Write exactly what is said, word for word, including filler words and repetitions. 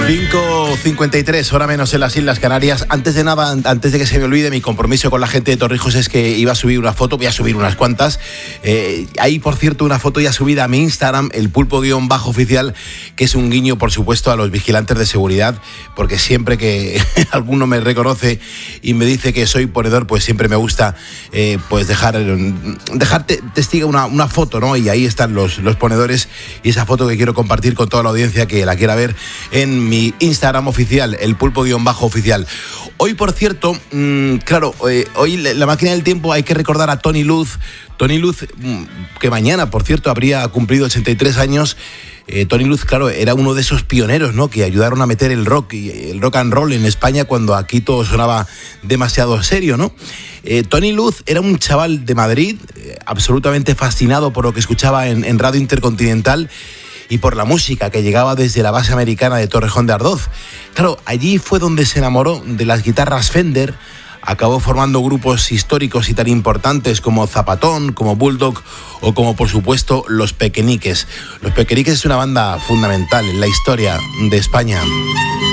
cinco cincuenta y tres, hora menos en las Islas Canarias. Antes de nada, antes de que se me olvide, mi compromiso con la gente de Torrijos es que iba a subir una foto, voy a subir unas cuantas. Eh, hay, por cierto, una foto ya subida a mi Instagram, el pulpo-oficial, que es un guiño, por supuesto, a los vigilantes de seguridad, porque siempre que alguno me reconoce y me dice que soy ponedor, pues siempre me gusta eh, pues dejar, dejar te, testiga una, una foto, ¿no? Y ahí están los, los ponedores y esa foto que quiero compartir con toda la audiencia que la quiera ver en mi Instagram oficial, el pulpo-oficial. Hoy, por cierto, mmm, claro, eh, hoy la máquina del tiempo hay que recordar a Tony Luz. Tony Luz, mmm, que mañana, por cierto, habría cumplido ochenta y tres años. Eh, Tony Luz, claro, era uno de esos pioneros, ¿no?, que ayudaron a meter el rock y el rock and roll en España cuando aquí todo sonaba demasiado serio, ¿no? Eh, Tony Luz era un chaval de Madrid, eh, absolutamente fascinado por lo que escuchaba en, en Radio Intercontinental y por la música que llegaba desde la base americana de Torrejón de Ardoz. Claro, allí fue donde se enamoró de las guitarras Fender, acabó formando grupos históricos y tan importantes como Zapatón, como Bulldog o como, por supuesto, Los Pequeñiques. Los Pequeñiques es una banda fundamental en la historia de España.